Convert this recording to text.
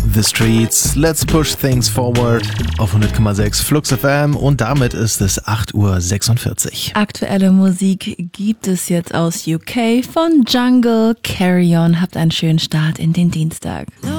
The Streets, Let's Push Things Forward auf 100,6 Flux FM und damit ist es 8:46 Uhr. Aktuelle Musik gibt es jetzt aus UK von Jungle. Carry On. Habt einen schönen Start in den Dienstag.